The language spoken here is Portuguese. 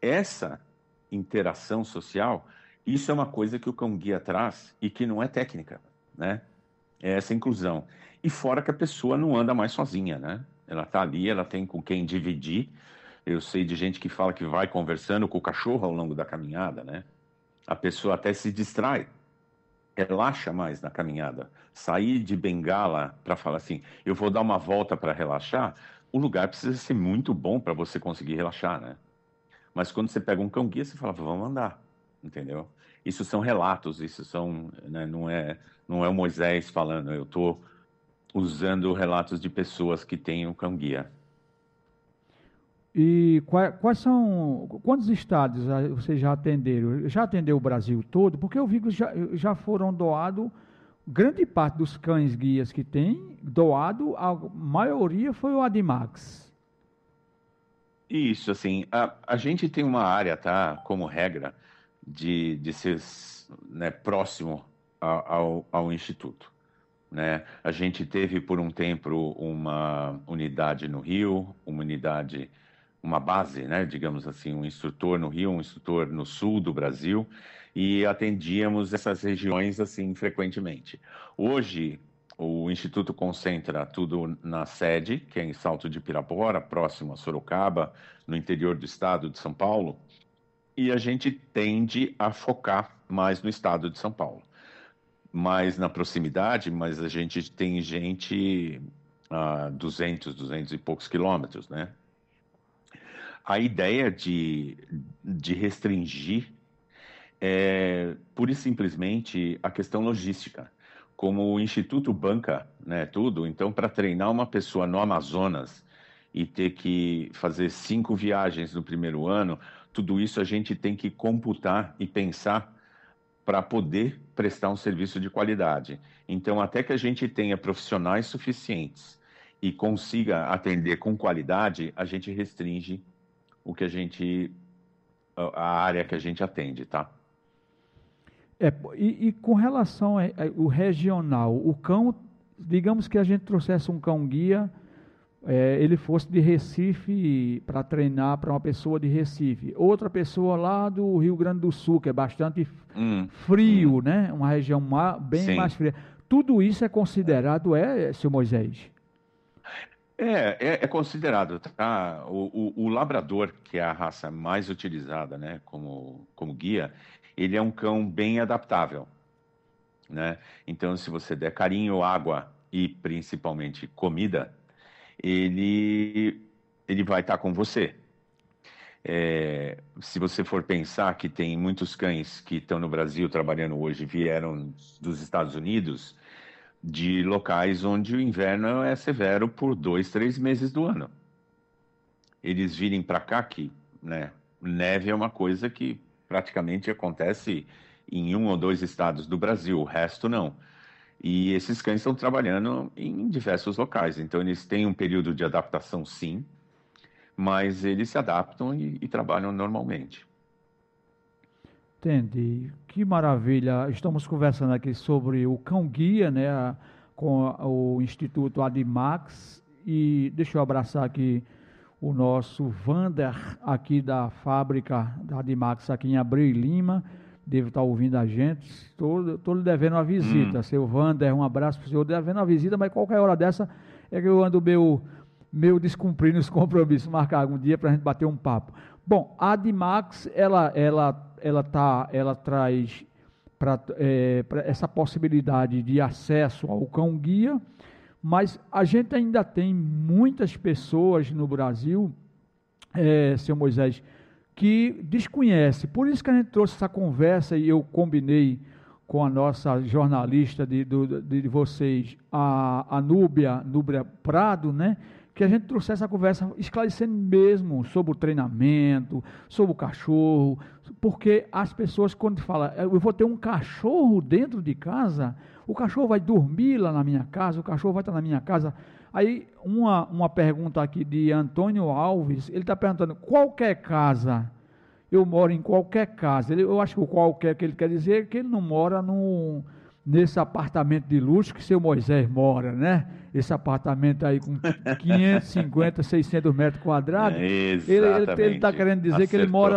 essa interação social, isso é uma coisa que o cão-guia traz e que não é técnica, né? É essa inclusão. E fora que a pessoa não anda mais sozinha, né? Ela está ali, ela tem com quem dividir. Eu sei de gente que fala que vai conversando com o cachorro ao longo da caminhada, né? A pessoa até se distrai, relaxa mais na caminhada. Sair de bengala para falar assim, eu vou dar uma volta para relaxar, o lugar precisa ser muito bom para você conseguir relaxar, né? Mas quando você pega um cão-guia, você fala, vamos andar, entendeu? Isso são relatos, isso são, né, não é o Moisés falando, eu estou usando relatos de pessoas que têm um cão-guia. E quais são, quantos estados vocês já atenderam? Já atendeu o Brasil todo? Porque eu vi que já foram doados, grande parte dos cães guias que tem, doado, a maioria foi o Adimax. Isso, assim, a gente tem uma área, tá, como regra, de ser, né, próximo ao Instituto, né? A gente teve por um tempo uma unidade no Rio, uma base, né, digamos assim, um instrutor no Rio, um instrutor no sul do Brasil, e atendíamos essas regiões assim frequentemente. Hoje, o Instituto concentra tudo na sede, que é em Salto de Pirapora, próximo a Sorocaba, no interior do estado de São Paulo, e a gente tende a focar mais no estado de São Paulo. Mais na proximidade, mas a gente tem gente a 200 e poucos quilômetros, né? A ideia de restringir é pura e simplesmente a questão logística. Como o Instituto banca, né, tudo, então para treinar uma pessoa no Amazonas e ter que fazer 5 viagens no primeiro ano, tudo isso a gente tem que computar e pensar para poder prestar um serviço de qualidade. Então, até que a gente tenha profissionais suficientes e consiga atender com qualidade, a gente restringe a área que a gente atende, tá? E com relação ao regional, o cão, digamos que a gente trouxesse um cão guia, ele fosse de Recife para treinar para uma pessoa de Recife, outra pessoa lá do Rio Grande do Sul, que é bastante frio, né? Uma região bem Sim. mais fria. Tudo isso é considerado, seu Moisés? É considerado, tá? O labrador, que é a raça mais utilizada, né, como guia, ele é um cão bem adaptável, né? Então, se você der carinho, água e principalmente comida, ele, ele vai estar com você. Se você for pensar que tem muitos cães que estão no Brasil trabalhando hoje, vieram dos Estados Unidos, de locais onde o inverno é severo por 2, 3 meses do ano. Eles virem para cá que, né, neve é uma coisa que praticamente acontece em 1 ou 2 estados do Brasil, o resto não. E esses cães estão trabalhando em diversos locais, então eles têm um período de adaptação, sim, mas eles se adaptam e trabalham normalmente. Entendi. Que maravilha. Estamos conversando aqui sobre o cão guia, né, com o Instituto Adimax. E deixa eu abraçar aqui o nosso Vander, aqui da fábrica da Adimax, aqui em Abreu e Lima. Deve estar ouvindo a gente. Estou lhe devendo uma visita. Seu Vander, um abraço para o senhor. Devendo uma visita, mas qualquer hora dessa é que eu ando meu descumprindo os compromissos. Marcar algum dia para a gente bater um papo. Bom, a Adimax, ela traz para essa possibilidade de acesso ao cão guia, mas a gente ainda tem muitas pessoas no Brasil, seu Moisés, que desconhece. Por isso que a gente trouxe essa conversa e eu combinei com a nossa jornalista de vocês, a Núbia Prado, né? Que a gente trouxesse essa conversa esclarecendo mesmo sobre o treinamento, sobre o cachorro, porque as pessoas quando falam, eu vou ter um cachorro dentro de casa, o cachorro vai dormir lá na minha casa, o cachorro vai estar na minha casa. Aí uma pergunta aqui de Antônio Alves, ele está perguntando, qualquer casa, eu moro em qualquer casa, eu acho que o qualquer que ele quer dizer é que ele não mora nesse apartamento de luxo que seu Moisés mora, né? Esse apartamento aí com 550, 600 metros quadrados, ele está querendo dizer que ele mora